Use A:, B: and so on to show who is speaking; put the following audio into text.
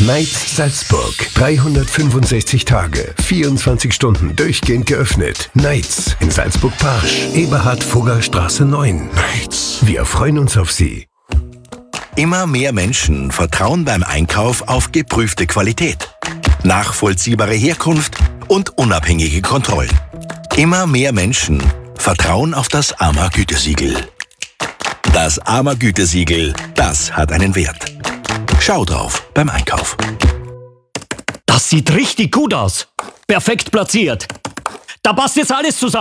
A: Knights Salzburg. 365 Tage, 24 Stunden durchgehend geöffnet. Knights in Salzburg-Parsch, Eberhard-Fugger-Straße 9. Knights. Wir freuen uns auf Sie.
B: Immer mehr Menschen vertrauen beim Einkauf auf geprüfte Qualität, nachvollziehbare Herkunft und unabhängige Kontrollen. Immer mehr Menschen vertrauen auf das AMA-Gütesiegel. Das AMA-Gütesiegel, das hat einen Wert. Schau drauf beim Einkauf.
C: Das sieht richtig gut aus. Perfekt platziert. Da passt jetzt alles zusammen.